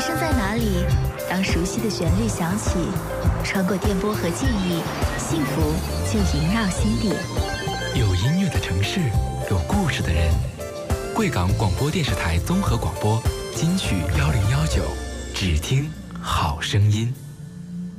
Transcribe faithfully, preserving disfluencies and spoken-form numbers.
生在哪里？当熟悉的旋律响起，穿过电波和记忆，幸福就萦绕心底。 有音乐的城市，有故事的人。贵港广播电视台综合广播金曲幺零幺九，只听好声音。